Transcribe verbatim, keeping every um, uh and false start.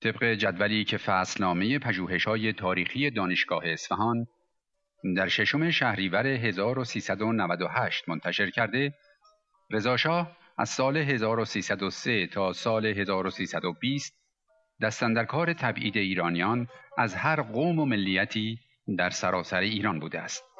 طبق جدولی که فصلنامه پژوهش‌های تاریخی دانشگاه اصفهان در ششم شهریور هزار و سیصد و نود و هشت منتشر کرده، رضا شاه از سال هزار و سیصد و سه تا سال هزار و سیصد و بیست دست اندرکار تبعید ایرانیان از هر قوم و ملیتی در سراسر ایران بوده است.